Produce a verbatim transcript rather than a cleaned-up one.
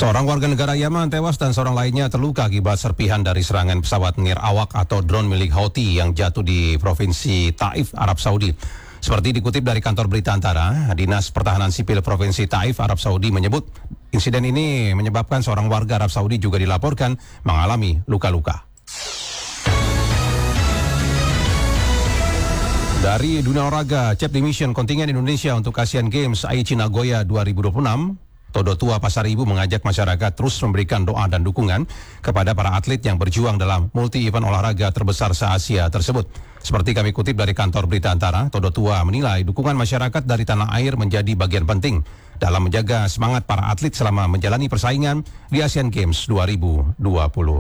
Seorang warga negara Yaman tewas dan seorang lainnya terluka akibat serpihan dari serangan pesawat nir awak atau drone milik Houthi yang jatuh di Provinsi Taif, Arab Saudi. Seperti dikutip dari kantor berita Antara, Dinas Pertahanan Sipil Provinsi Taif, Arab Saudi menyebut insiden ini menyebabkan seorang warga Arab Saudi juga dilaporkan mengalami luka-luka. Dari dunia olahraga, Chef Dimission kontingen Indonesia untuk Asian Games Aichi Nagoya dua ribu dua puluh enam, Todo Tua Pasar Ibu mengajak masyarakat terus memberikan doa dan dukungan kepada para atlet yang berjuang dalam multi-event olahraga terbesar se-Asia tersebut. Seperti kami kutip dari kantor berita Antara, Todo Tua menilai dukungan masyarakat dari tanah air menjadi bagian penting dalam menjaga semangat para atlet selama menjalani persaingan di Asian Games dua ribu dua puluh.